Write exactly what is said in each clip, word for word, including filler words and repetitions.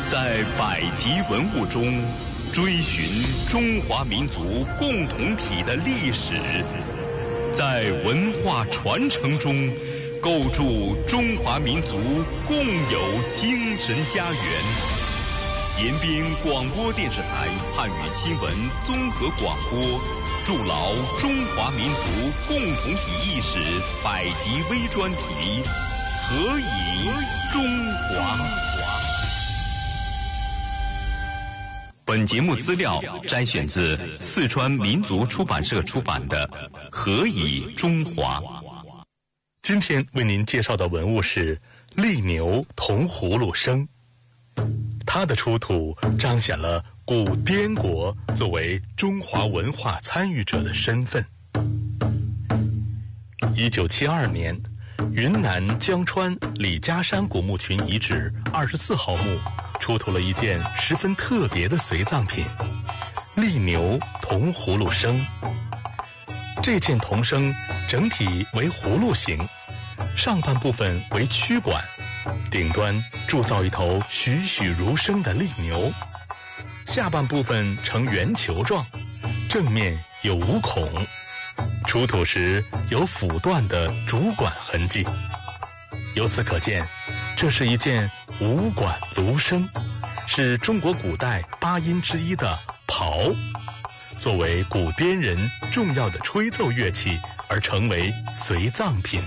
在百集文物中追寻中华民族共同体的历史，在文化传承中构筑中华民族共有精神家园。延边广播电视台汉语新闻综合广播筑牢中华民族共同体意识百集微专题，何以中华？本节目资料摘选自四川民族出版社出版的《何以中华》。 今天为您介绍的文物是利牛铜葫芦笙，它的出土彰显了古滇国作为中华文化参与者的身份。一九七二年，云南江川李家山古墓群遗址二十四号墓出土了一件十分特别的随葬品——利牛铜葫芦笙。这件铜笙整体为葫芦形，上半部分为曲管，顶端铸造一头栩栩如生的利牛，下半部分呈圆球状，正面有五孔，出土时有斧断的主管痕迹。由此可见，这是一件五管芦笙，是中国古代八音之一的庖，作为古滇人重要的吹奏乐器而成为随葬品。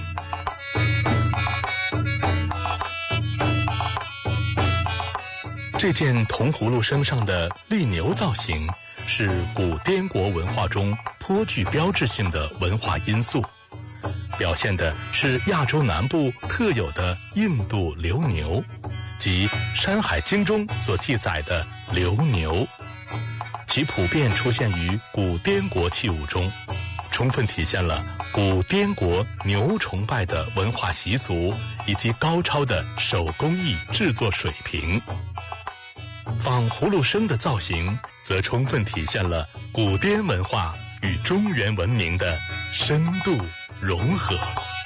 这件铜葫芦笙上的利牛造型是古滇国文化中颇具标志性的文化因素，表现的是亚洲南部特有的印度流牛，即《山海经》中所记载的流牛，其普遍出现于古滇国器物中，充分体现了古滇国牛崇拜的文化习俗以及高超的手工艺制作水平。仿葫芦笙的造型则充分体现了古滇文化与中原文明的深度融合。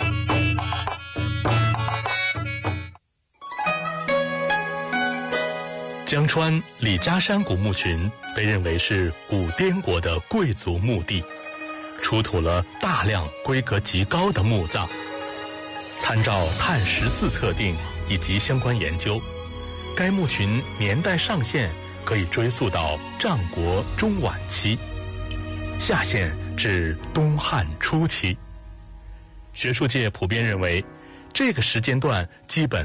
江川李家山古墓群被认为是古滇国的贵族墓地，出土了大量规格极高的墓葬。参照碳十四测定以及相关研究，该墓群年代上限可以追溯到战国中晚期，下限至东汉初期。学术界普遍认为，这个时间段基本